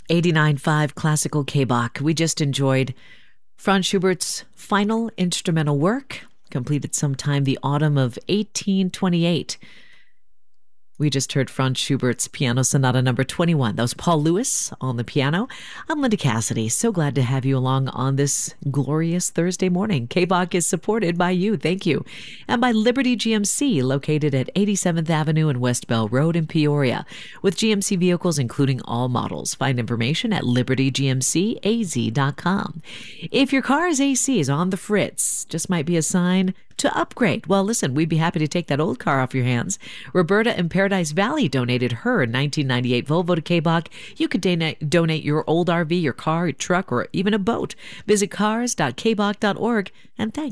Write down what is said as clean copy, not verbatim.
89.5 Classical K-Bach. We just enjoyed Franz Schubert's final instrumental work, completed sometime the autumn of 1828. We just heard Franz Schubert's Piano Sonata number 21. That was Paul Lewis on the piano. I'm Linda Cassidy. So glad to have you along on this glorious Thursday morning. K-Bach is supported by you. Thank you. And by Liberty GMC, located at 87th Avenue and West Bell Road in Peoria, with GMC vehicles including all models. Find information at libertygmcaz.com. If your car's AC is on the fritz, just might be a sign to upgrade. Well, listen, we'd be happy to take that old car off your hands. Roberta in Paradise Valley donated her 1998 Volvo to K-Bach. You could donate your old RV, your car, your truck, or even a boat. Visit cars.kbach.org, and thanks.